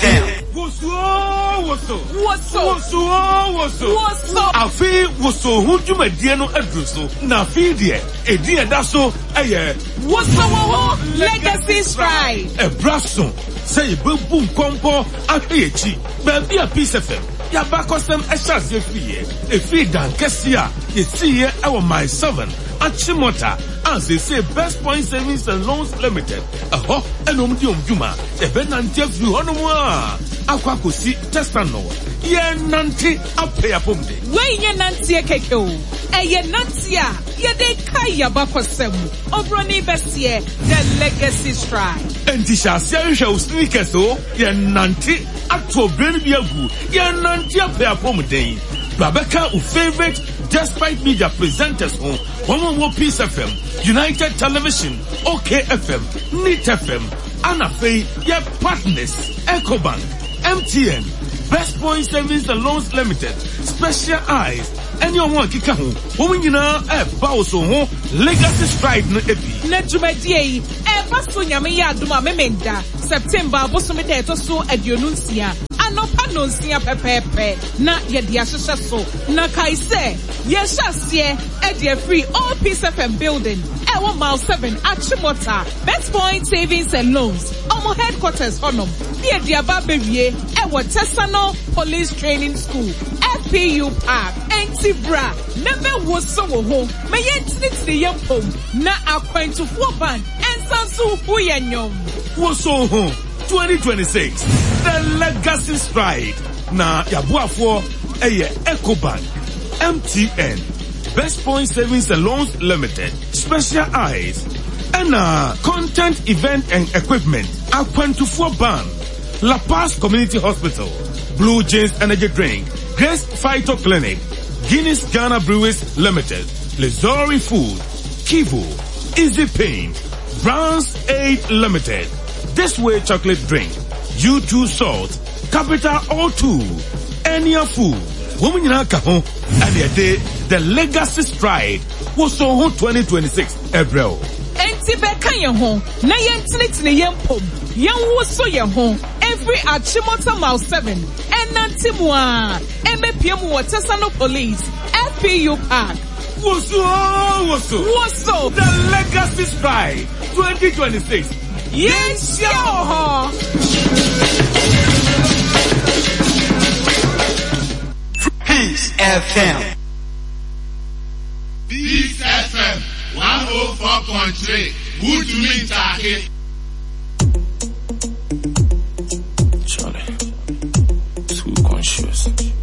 FM. Woso. Afi woso hujuma dieno adruso. Na fi die. Edi edaso eye. Woso Legacy Stride. Ebraso. Say boom kompo ahiechi. Baby a Peace FM. Ya bakosem eshase fiye. Efi dan kesia. Yesiye our my 7. Achimota. As they say, Best Point Savings and Loans Limited. Aho, enomdium juma. Ebe nanti afu honomwa. Akwa kosi testano. Ye nanti apea pomde. We ye nanti ekekeo. Ye nanti ya. Ye de kaya bakosemu. Obroni besye. The Legacy Stride. Enti shasia yusha usnikes o. Ye nanti atwo brand biagu. Ye nanti apea pomde. Babeka u favorite Despite Media presenters on One Peace FM, United Television, OKFM, NIT FM, Anafe, your partners, EcoBank, MTN, Best Point Savings and Loans Limited, Special Eyes, and your one kikahu, woman you know, Bauso, Legacy Stride no epi. Nejumedie, Basso Yamia Duma Memenda, September, Bosometeto so Edionunsia. No panonsia pepepe na ye dia so na kai se ye shasie e dia free all Peace FM building e 1 mile 7 Achimota Best Point Savings and Loans omo headquarters honom ye dia ba bewie e wo Tesano Police Training School FPU Park Entibra never was so ho me ye ntini yempom na akwantufo ban ensanso hu yenyom wo so ho 2026 the Legacy Stride na yabuafo eye EcoBank MTN Best Point Savings and Loans Limited Special Eyes and Content Event and Equipment Aquantufo Ban La Paz Community Hospital Blue Jays Energy Drink Grace Phyto Clinic Guinness Ghana Brewers Limited Lizori Food Kivo Easy Paint Brown's Aid Limited This Way Chocolate Drink U2 Salt, Capital O2, Enya Food, Women in Alcohol, and the Legacy Stride was so 2026 April. Entibeka ye ho, na yentinitini yempom, yan wo so ye ho, every Achimota mile 7, enantimwa, MPM Tesano Police, FPU Park. Woso, the Legacy Stride 2026. Yes, yo! Peace FM. Peace FM 104.3. Good to meet you. Charlie, too conscious.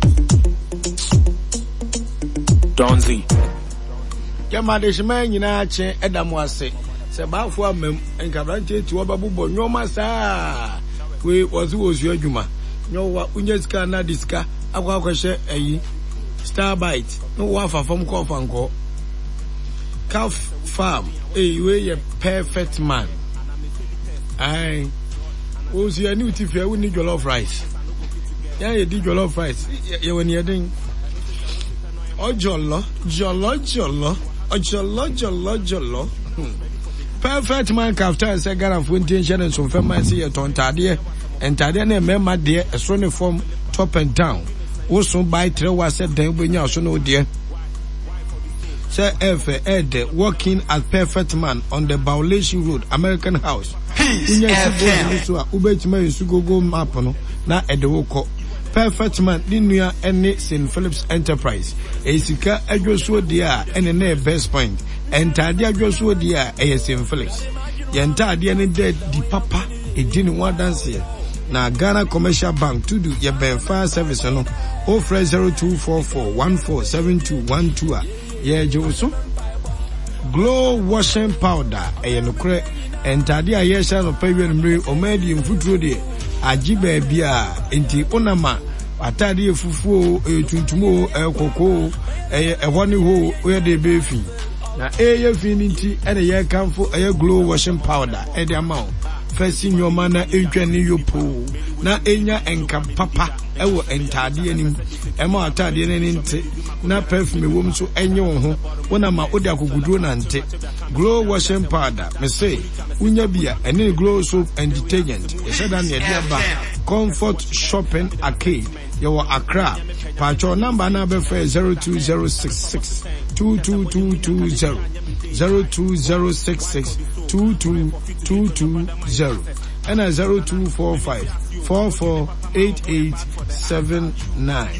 Donzi. Yamadeshman, you know, Edamwase. Sebafo amem enkabrante ti obabubo nyoma saa we was your juma nyowa unyeska na diska akwakwehye ayi Starbite no wa fafam ko fanko Calf Farm we ye perfect man ai ozi ani utifia we ni jollof rice ya ye di jollof rice ye woni eden ojollo Perfect man kaftan say Ghana for intention and some family say your tontade entade na memma de eso ne form top and down wo so buy 3 was said then benya so no de say ed working as Perfect Man on the Violation Road American House Peace FM so ubetima yusugo go map no na edewoko Perfect Man dinua ene St Phillips Enterprise esika adwoso de a ene na Best Point entade adwoso de a St Phillips yentade ne de di papa ejini wa dance na Ghana Commercial Bank to do your fire service no 03024414721 a ye joso glow washing powder no entade a ye sha no pawen mre omadi mfuturo de ajiba bia enti onama atade efufuo etuntumo ekoko ehoni ho we de befi na eye fininti ene ye kanfo glow washing powder e de amount first your mana entwani yopo na enya enka papa ewo entade anim ema atade ne nti na perfume wom so enye wo ho wona ma odi akoguduo na nte glow washing powder me say unya bia ene glow soap and detergent e sheda na e de ba Comfort Shopping Arcade. Your Accra. Pacho number number 02066 22220. 02066 22220. And 0245 448879.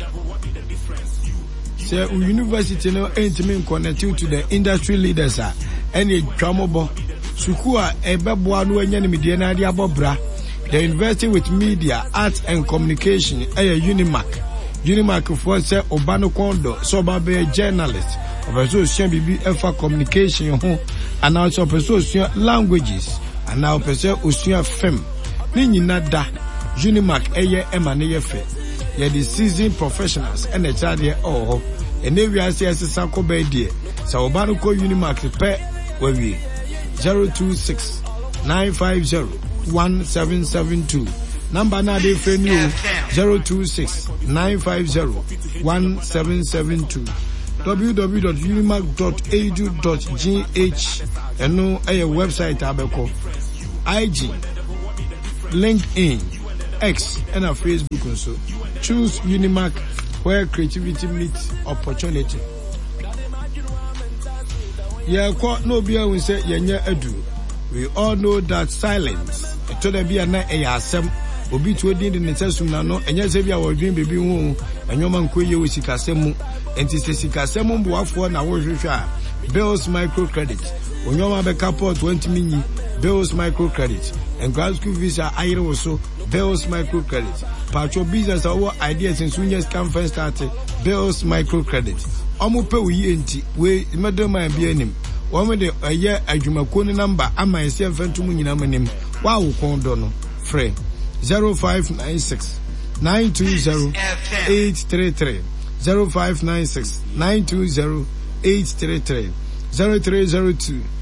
So university no ain't connected to the industry leaders and a tramobo. Sukua ebeboa no anya ni media na dia bobra. The University with Media, Arts and Communication, Unimac for say Obano Kondo, so babe journalist, Operation BB Alpha Communication, and also Operation Languages, and now Operation Fem. Nini nada, Unimac Emane Fe. Ye the seasoned professionals and a child here oh, and every ICS Sako Bay, so Obano ko Unimac pe where we 026 950 1772. Number na de friend you 026 950 1772. www.unimac.edu.gh and no a website abeko IG LinkedIn X and a Facebook also. Choose Unimac where creativity meets opportunity. Yeah, no beer we say yenya edu. We all know that silence. To the be a night a yasem, obi to a din in the Tessum no, and yes, if you are dream baby womb, and your man quay with Sikasemu, and Sikasemu Buafo and our Bell's microcredit. When your man couple 20 mini, Bell's microcredit, and grad school visa, I also Bell's microcredit. Patro business our ideas and soon as campaign started, Bell's microcredit. Omupe we enti, we madam and be him. One with a year a Jumakuni number, and myself and to Muninaman. Wow, Kondono, Frey 0596 920 833 0596 920 833 0302